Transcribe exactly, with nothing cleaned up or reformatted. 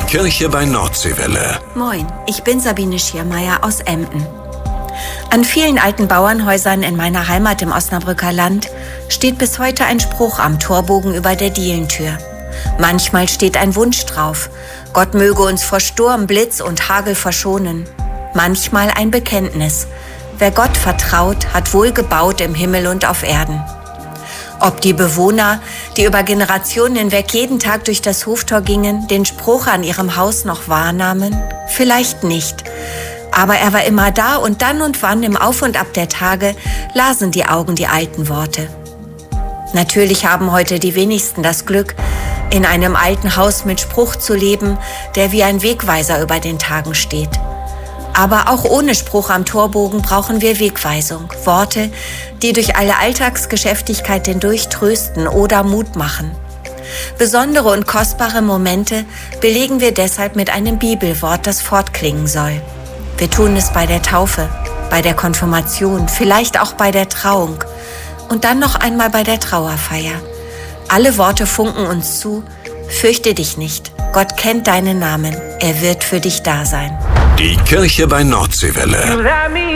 Kirche bei Nordseewelle. Moin, ich bin Sabine Schiermeier aus Emden. An vielen alten Bauernhäusern in meiner Heimat im Osnabrücker Land steht bis heute ein Spruch am Torbogen über der Dielentür. Manchmal steht ein Wunsch drauf: Gott möge uns vor Sturm, Blitz und Hagel verschonen. Manchmal ein Bekenntnis: Wer Gott vertraut, hat wohl gebaut im Himmel und auf Erden. Ob die Bewohner, die über Generationen hinweg jeden Tag durch das Hoftor gingen, den Spruch an ihrem Haus noch wahrnahmen? Vielleicht nicht. Aber er war immer da, und dann und wann im Auf und Ab der Tage lasen die Augen die alten Worte. Natürlich haben heute die wenigsten das Glück, in einem alten Haus mit Spruch zu leben, der wie ein Wegweiser über den Tagen steht. Aber auch ohne Spruch am Torbogen brauchen wir Wegweisung, Worte, die durch alle Alltagsgeschäftigkeit hindurch trösten oder Mut machen. Besondere und kostbare Momente belegen wir deshalb mit einem Bibelwort, das fortklingen soll. Wir tun es bei der Taufe, bei der Konfirmation, vielleicht auch bei der Trauung und dann noch einmal bei der Trauerfeier. Alle Worte funken uns zu: Fürchte dich nicht, Gott kennt deinen Namen, er wird für dich da sein. Die Kirche bei Nordseewelle.